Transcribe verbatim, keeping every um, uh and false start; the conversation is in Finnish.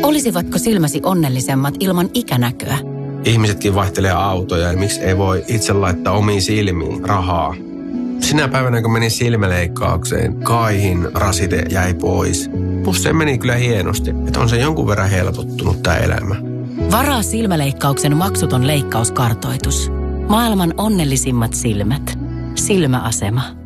Olisivatko silmäsi onnellisemmat ilman ikänäköä? Ihmisetkin vaihtelee autoja ja miksi ei voi itse laittaa omiin silmiin rahaa? Sinä päivänä, kun menin silmäleikkaukseen, kaihin rasite jäi pois. Plus se meni kyllä hienosti, että on se jonkun verran helpottunut tämä elämä. Varaa silmäleikkauksen maksuton leikkauskartoitus. Maailman onnellisimmat silmät. Silmäasema.